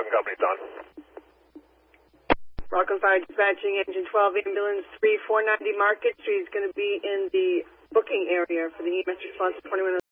Rockland Company, Don. Rockland Fire Dispatching, Engine 12, Ambulance 3490 Market Street is going to be in the booking area for the EMS response 21